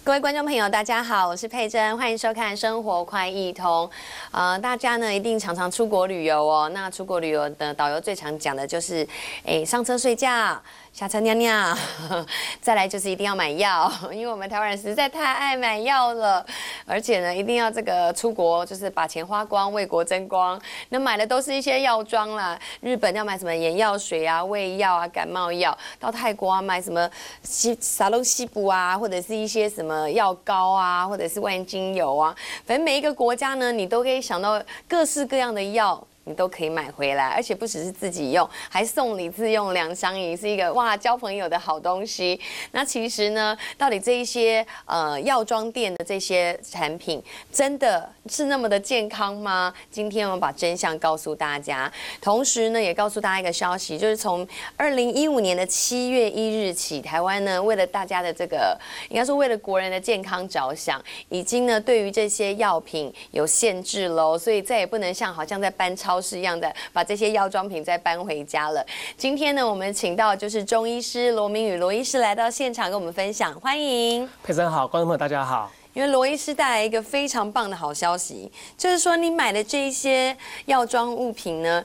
各位观众朋友，大家好，我是佩珍，欢迎收看《生活快易通》。大家呢一定常常出国旅游哦。那出国旅游的导游最常讲的就是，上车睡觉，下车尿尿，再来就是一定要买药，因为我们台湾人实在太爱买药了，而且呢一定要这个出国就是把钱花光，为国争光。那买的都是一些药妆啦，日本要买什么眼药水啊、胃药啊、感冒药，到泰国啊买什么沙龙西补啊，或者是一些什么药膏啊，或者是万金油啊，反正每一个国家呢，你都可以想到各式各样的药。你都可以买回来，而且不只是自己用，还送礼自用2相宜，是一个哇交朋友的好东西。那其实呢，到底这一些药妆店的这些产品，真的是那么的健康吗？今天我们把真相告诉大家，同时呢，也告诉大家一个消息，就是从2015年的7月1日起，台湾呢为了大家的这个，应该说为了国人的健康着想，已经呢对于这些药品有限制喽，所以再也不能像好像在搬超市一样的把这些药妆品再搬回家了。今天呢，我们请到就是中医师罗明宇罗医师来到现场跟我们分享，欢迎。 佩珍好，观众朋友大家好。 因为罗医师带来一个非常棒的好消息，就是说你买的这一些药妆物品呢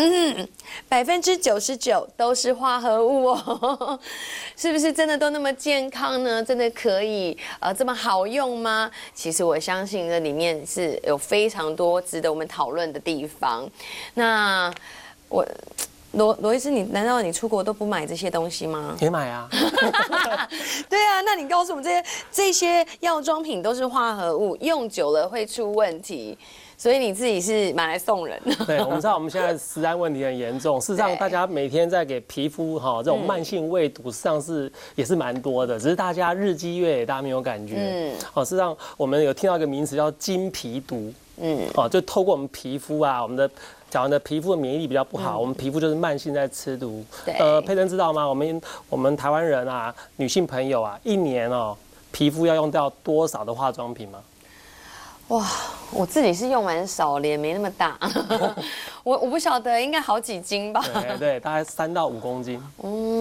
，99%都是化合物哦，是不是真的都那么健康呢？真的可以这么好用吗？其实我相信这里面是有非常多值得我们讨论的地方。那罗医师，难道你出国都不买这些东西吗？ 也买啊。 对啊，那你告诉我们这些药妆品都是化合物，用久了会出问题。所以你自己是买来送人的。 对，我们知道我们现在食安问题很严重，事实上大家每天在给皮肤这种慢性胃毒，事实上也是蛮多的，只是大家日积月累，大家没有感觉。事实上我们有听到一个名词叫经皮毒。就透过我们皮肤啊，我们的讲完的皮肤的免疫力比较不好，我们皮肤就是慢性在吃毒。佩珍知道吗？我们台湾人啊，女性朋友啊，一年皮肤要用掉多少的化妆品吗？ 哇，我自己是用蛮少，脸没那么大，我不晓得，应该好几斤吧。 对，大概3到5公斤。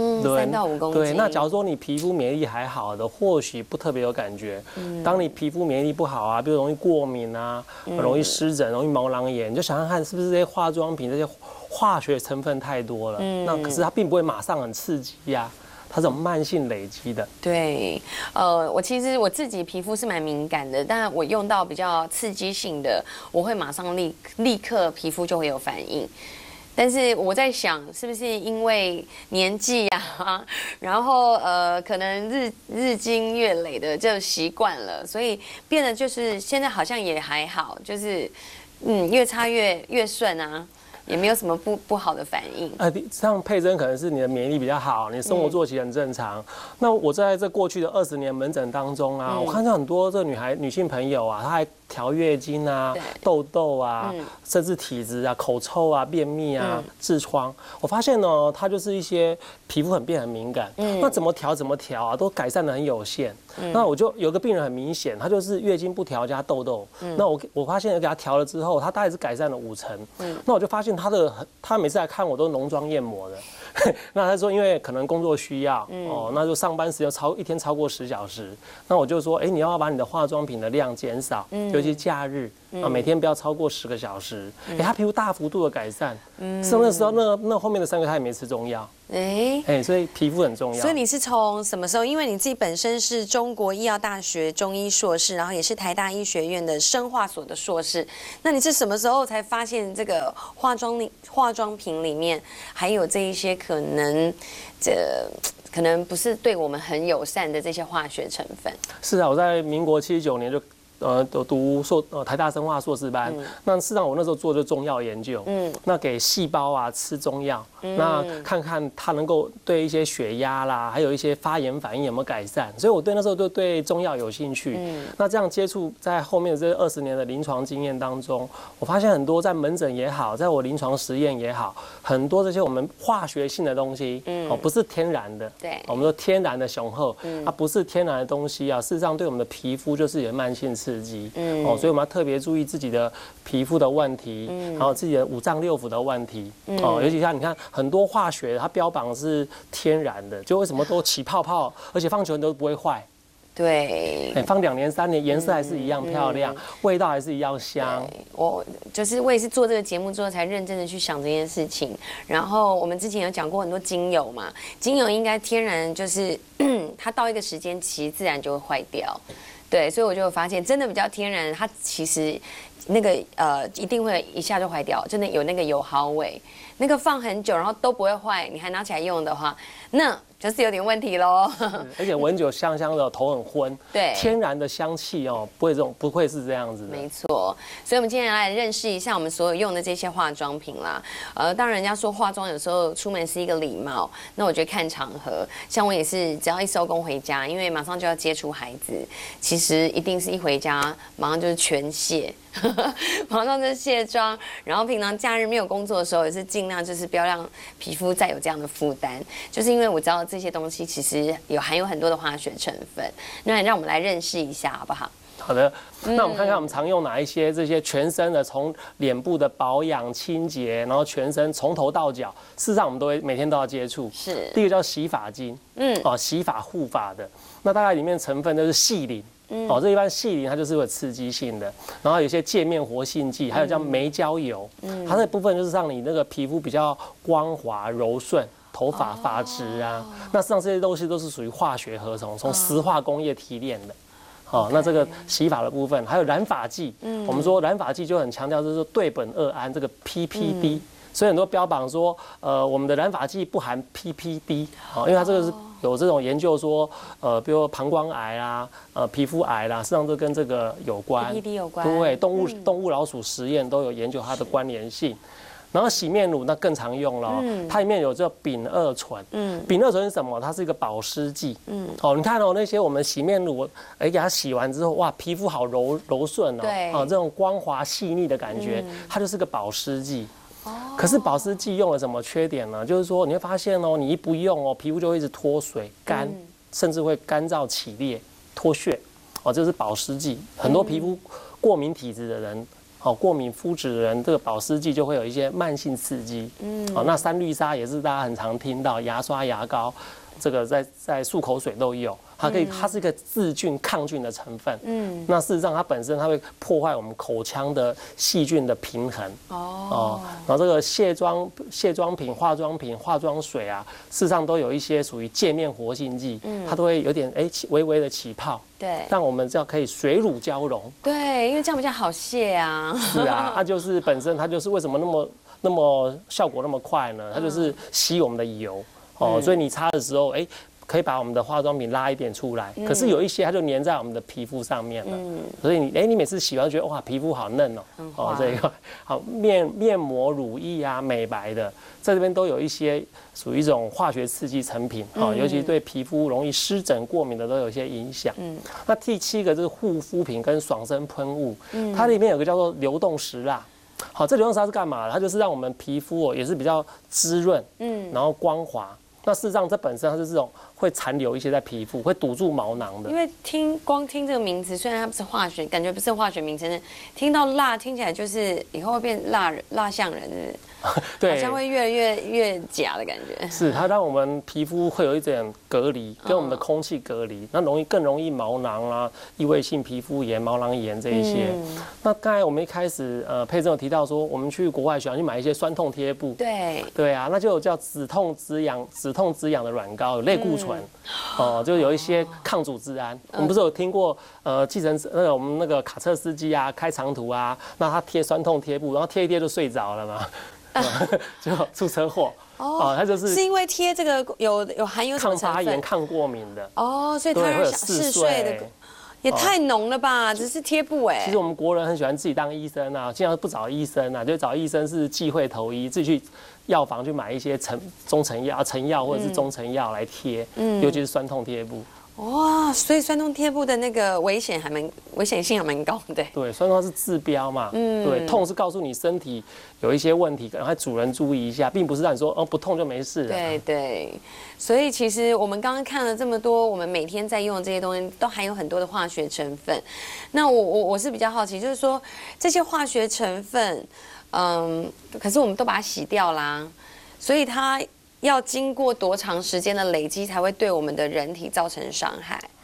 3到5公斤。 对，那假如说你皮肤免疫力还好的，或许不特别有感觉。当你皮肤免疫力不好啊，比如容易过敏啊，容易湿疹，容易毛囊炎，你就想想看，是不是这些化妆品这些化学成分太多了？那可是它并不会马上很刺激呀。它是种慢性累积的。对， 其实我自己皮肤是蛮敏感的，但我用到比较刺激性的，我会马上立刻皮肤就会有反应。但是我在想，是不是因为年纪啊，然后可能日积月累的就习惯了，所以变得就是现在好像也还好，就是越擦越顺啊。也没有什么不好的反应。 像佩珍可能是你的免疫力比较好，你生活作息很正常。那我在这过去的20年门诊当中啊，我看到很多这女性朋友啊，她还调月经啊、痘痘啊，甚至体质啊、口臭啊、便秘啊、痔疮。我发现呢，她就是一些皮肤变很敏感。那怎么调啊，都改善的很有限。那我就有个病人很明显，他就是月经不调加痘痘。那我发现给他调了之后，他大概是改善了50%。那我就发现他每次来看我都浓妆艳抹的。那他说因为可能工作需要那就上班时间一天超过10小时。那我就说你要把你的化妆品的量减少，尤其假日每天不要超过10个小时。他皮肤大幅度的改善。是那时候那后面的3个月他也没吃中药。所以皮肤很重要。 所以你是从什么时候？因为你自己本身是中国医药大学中医硕士，然后也是台大医学院的生化所的硕士。那你是什么时候才发现这个化妆品里面还有这一些可能不是对我们很友善的这些化学成分？ 是啊，我在民国79年就读台大生化硕士班。那事实上我那时候做的中药研究。那给细胞啊吃中药。那看看它能够对一些血压啦，还有一些发炎反应有没有改善，所以我那时候就对中药有兴趣。那这样接触在后面的这20年的临床经验当中，我发现很多在门诊也好，在我临床实验也好，很多这些我们化学性的东西，不是天然的， 对， 我们说天然的雄厚，它不是天然的东西啊，事实上对我们的皮肤就是有慢性刺激，所以我们要特别注意自己的皮肤的问题，然后自己的5脏6腑的问题，尤其像你看。很多化学它标榜是天然的，就为什么都起泡泡，而且放久都不会坏。 对， 放2年3年，颜色还是一样漂亮，味道还是一样香。 我也是做这个节目之后才认真的去想这件事情。然后我们之前有讲过很多精油嘛，精油应该天然就是它到一个时间其实自然就会坏掉。对，所以我就发现真的比较天然，它其实那个一定会一下就坏掉，真的有那个油耗味，那个放很久然后都不会坏，你还拿起来用的话，那就是有点问题喽。 而且闻久香香的，头很昏。 对，天然的香气哦，不会是这样子的。 没错，所以我们今天来认识一下我们所有用的这些化妆品啦。当然人家说化妆有时候出门是一个礼貌，那我觉得看场合，像我也是只要一收工回家，因为马上就要接触孩子，其实一定是一回家马上就是全卸。马上就卸妆，然后平常假日没有工作的时候，也是尽量就是不要让皮肤再有这样的负担，就是因为我知道这些东西其实含有很多的化学成分。那让我们来认识一下好不好？ 好的，那我们看看我们常用哪一些这些全身的，从脸部的保养清洁，然后全身从头到脚，事实上我们都会每天都要接触。 是， 第一个叫洗发精，洗发护发的，那大概里面成分都是细磷。这一般细磷它就是有刺激性的，然后有些界面活性剂，还有叫煤焦油，它那部分就是让你那个皮肤比较光滑柔顺，头发发质啊。那实际上这些东西都是属于化学合成，从石化工业提炼的。那这个洗发的部分，还有染发剂，我们说染发剂就很强调就是对苯二胺这个 PPD。所以很多标榜说，我们的染发剂不含 PPD， 因为它这个是有这种研究说，比如说膀胱癌啊，皮肤癌啦，实际上都跟这个有关。 PPD 有关。 对，动物老鼠实验都有研究它的关联性。然后洗面乳那更常用了，它里面有这丙二醇。丙二醇是什么？它是一个保湿剂。你看那些我们洗面乳，给它洗完之后，哇，皮肤好柔顺哦。 对。 这种光滑细腻的感觉，它就是个保湿剂。可是保湿剂用了什么缺点呢？就是说你会发现哦，你一不用哦，皮肤就会一直脱水、干，甚至会干燥起裂、脱屑。这是保湿剂。很多皮肤过敏体质的人，过敏肤质的人，这个保湿剂就会有一些慢性刺激。那三氯沙也是大家很常听到，牙刷、牙膏，这个在漱口水都有。它是一个治菌抗菌的成分。那事实上它本身它会破坏我们口腔的细菌的平衡。然后这个卸妆品、化妆品、化妆水啊，事实上都有一些属于界面活性剂，它都会有点微微的起泡。 对， 让我们这样可以水乳交融。 对，因为这样比较好卸啊。 是啊，它就是本身它就是为什么那么效果那么快呢？它就是吸我们的油。所以你擦的时候，可以把我们的化妆品拉一点出来，可是有一些它就粘在我们的皮肤上面了，所以你每次洗完觉得哇皮肤好嫩哦，这个好面膜、乳液啊、美白的，在这边都有一些属于一种化学刺激成品，尤其对皮肤容易湿疹、过敏的都有一些影响。那第7个就是护肤品跟爽身喷雾，它里面有个叫做流动石蜡。这流动石蜡是干嘛的？它就是让我们皮肤也是比较滋润，然后光滑。那事实上，这本身它是这种会残留一些在皮肤，会堵住毛囊的。 因为光听这个名词，虽然它不是化学，感觉不是化学名称，听到蜡听起来就是以后会变蜡像人的。对，好像会越来越假的感觉。 是，它让我们皮肤会有一点隔离，跟我们的空气隔离，那更容易毛囊啊、异位性皮肤炎、毛囊炎这一些。那刚才我们一开始佩珍有提到说，我们去国外喜欢去买一些酸痛贴布。对啊，那就有叫止痛止痒的软膏，有类固醇，就有一些抗组织胺。我们不是有听过计程车我们那个卡车司机啊，开长途啊，那他贴酸痛贴布，然后贴一贴就睡着了嘛。就出车祸它就是因为贴这个有含有抗发炎、抗过敏的所以它会嗜睡的，也太浓了吧？只是贴布其实我们国人很喜欢自己当医生啊，经常不找医生啊，就找医生是忌讳投医，自己去药房去买一些中成药或者是中成药来贴，尤其是酸痛贴布。 哇，所以酸痛贴布的那个危险性还蛮高的。 对，酸痛是治标嘛，对，痛是告诉你身体有一些问题，赶快主人注意一下，并不是让你说不痛就没事了。 对，所以其实我们刚刚看了这么多，我们每天在用的这些东西都含有很多的化学成分。那我是比较好奇，就是说这些化学成分，可是我们都把它洗掉啦，所以它要经过多长时间的累积才会对我们的人体造成伤害？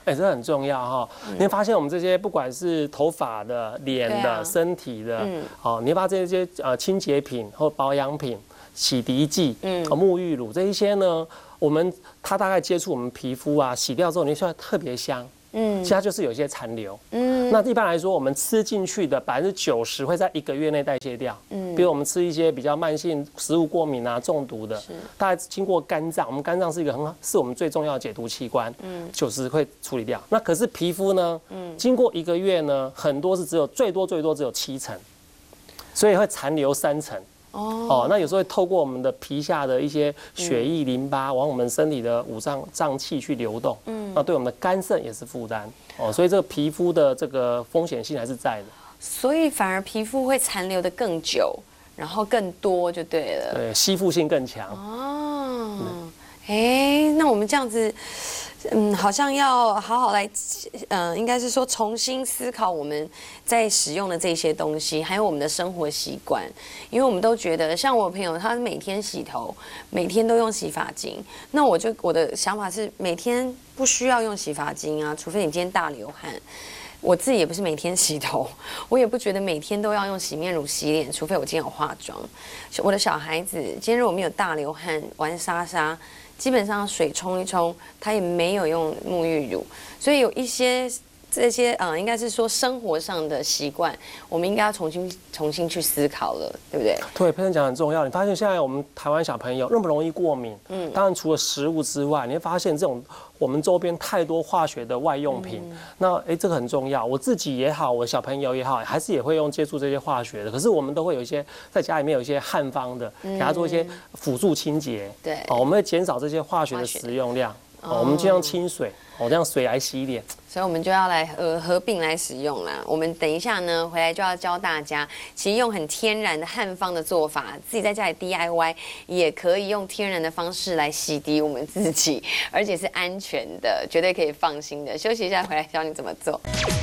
哎，这很重要哈。你会发现我们这些不管是头发的、脸的、身体的，你会把这些清洁品或保养品、洗涤剂、沐浴乳这一些呢，它大概接触我们皮肤啊，洗掉之后，你会特别香。其他就是有一些残留。那一般来说，我们吃进去的90%会在1个月内代谢掉。比如我们吃一些比较慢性食物过敏啊、中毒的，大概经过肝脏，我们肝脏是我们最重要的解毒器官，90%会处理掉。那可是皮肤呢，经过1个月呢，很多是最多只有7成，所以会残留3成。那有时候会透过我们的皮下的一些血液、淋巴往我们身体的五脏器去流动，那对我们的肝肾也是负担。所以这个皮肤的这个风险性还是在的。 所以反而皮肤会残留的更久，然后更多就对了。 对，吸附性更强。 那我们这样子。好像要好好来，应该是说重新思考我们在使用的这些东西，还有我们的生活习惯。因为我们都觉得，像我朋友，他每天洗头，每天都用洗发精。那我的想法是，每天不需要用洗发精啊，除非你今天大流汗。我自己也不是每天洗头，我也不觉得每天都要用洗面乳洗脸，除非我今天有化妆。我的小孩子今天如果没有大流汗、玩沙沙。基本上水冲一冲，他也没有用沐浴乳，所以有一些这些应该是说生活上的习惯，我们应该要重新去思考了，对不对？ 对，佩珍讲很重要。你发现现在我们台湾小朋友容不容易过敏？当然除了食物之外，你会发现这种我们周边太多化学的外用品。那这个很重要。我自己也好，我小朋友也好，还是也会接触这些化学的。可是我们都会有一些在家里面有一些汉方的，给他做一些辅助清洁。 对， 我们会减少这些化学的使用量。我们尽量清水，这样水来洗脸。 所以我们就要来合并来使用啦。我们等一下呢回来就要教大家，其实用很天然的汉方的做法，自己在家里 DIY 也可以用天然的方式来洗涤我们自己，而且是安全的，绝对可以放心的。休息一下回来教你怎么做。